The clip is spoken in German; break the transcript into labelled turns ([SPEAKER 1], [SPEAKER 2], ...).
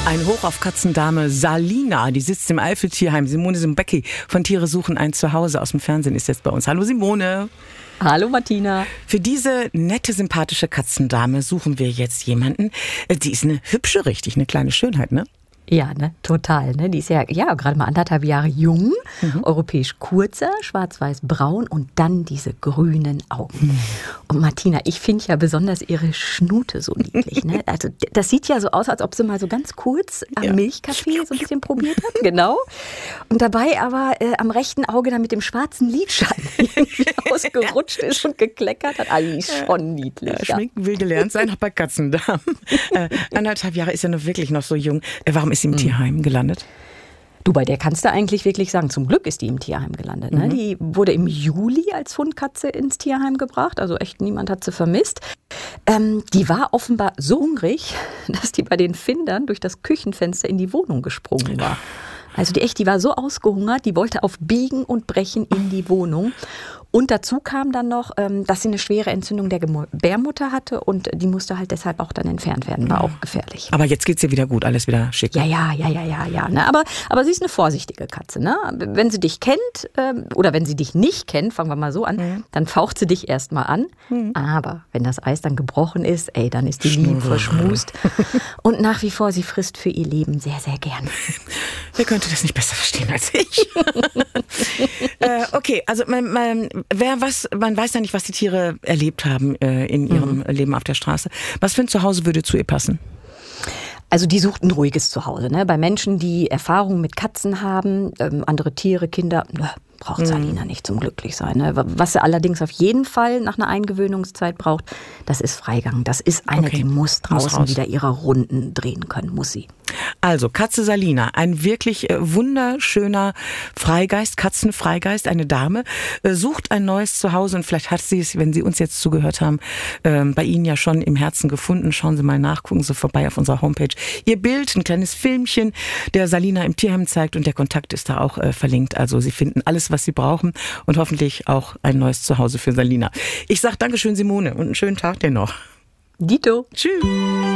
[SPEAKER 1] Ein Hoch auf Katzendame Salina, die sitzt im Eifel-Tierheim. Simone Simbecki von Tiere suchen ein Zuhause aus dem Fernsehen ist jetzt bei uns. Hallo Simone.
[SPEAKER 2] Hallo Martina.
[SPEAKER 1] Für diese nette, sympathische Katzendame suchen wir jetzt jemanden. Die ist eine hübsche, richtig, eine kleine Schönheit, ne?
[SPEAKER 2] Ja, ne, total. Ne? Die ist ja gerade mal 1,5 Jahre jung, europäisch kurzer, schwarz-weiß-braun und dann diese grünen Augen. Und Martina, ich finde ja besonders ihre Schnute so niedlich. Ne? Also das sieht ja so aus, als ob sie mal so ganz kurz am Milchkaffee so ein bisschen probiert hat. Genau. Und dabei aber am rechten Auge dann mit dem schwarzen Lidschatten irgendwie ausgerutscht ist und gekleckert hat. Die ist schon niedlich.
[SPEAKER 1] Ja, Schminken will gelernt sein, auch bei Katzendamen. 1,5 Jahre ist ja noch wirklich noch so jung. Warum ist sie im Tierheim gelandet?
[SPEAKER 2] Du, bei der kannst du eigentlich wirklich sagen, zum Glück ist die im Tierheim gelandet. Ne? Die wurde im Juli als Hundkatze ins Tierheim gebracht, also echt niemand hat sie vermisst. Die war offenbar so hungrig, dass die bei den Findern durch das Küchenfenster in die Wohnung gesprungen war. Also die war so ausgehungert, die wollte auf Biegen und Brechen in die Wohnung. Und dazu kam dann noch, dass sie eine schwere Entzündung der Gebärmutter hatte und die musste halt deshalb auch dann entfernt werden. War auch gefährlich.
[SPEAKER 1] Aber jetzt geht's ihr wieder gut, alles wieder schick.
[SPEAKER 2] Ja. Ne? Aber sie ist eine vorsichtige Katze. Ne? Wenn sie dich kennt oder wenn sie dich nicht kennt, fangen wir mal so an, dann faucht sie dich erstmal an. Aber wenn das Eis dann gebrochen ist, dann ist die lieb verschmust. Und nach wie vor, sie frisst für ihr Leben sehr, sehr gern.
[SPEAKER 1] Wer könnte das nicht besser verstehen als ich? Okay, also man weiß ja nicht, was die Tiere erlebt haben in ihrem Leben auf der Straße. Was für ein Zuhause würde zu ihr passen?
[SPEAKER 2] Also die sucht ein ruhiges Zuhause. Ne? Bei Menschen, die Erfahrung mit Katzen haben, andere Tiere, Kinder, braucht Salina nicht zum Glücklichsein. Ne? Was sie allerdings auf jeden Fall nach einer Eingewöhnungszeit braucht, das ist Freigang. Das ist eine, die muss draußen wieder ihre Runden drehen können, muss sie.
[SPEAKER 1] Also Katze Salina, ein wirklich wunderschöner Freigeist, Katzenfreigeist, eine Dame, sucht ein neues Zuhause und vielleicht hat sie es, wenn Sie uns jetzt zugehört haben, bei Ihnen ja schon im Herzen gefunden. Schauen Sie mal nach, gucken Sie vorbei auf unserer Homepage. Ihr Bild, ein kleines Filmchen, der Salina im Tierheim zeigt und der Kontakt ist da auch verlinkt. Also Sie finden alles, was Sie brauchen und hoffentlich auch ein neues Zuhause für Salina. Ich sage Dankeschön, Simone, und einen schönen Tag dir noch.
[SPEAKER 2] Dito.
[SPEAKER 1] Tschüss.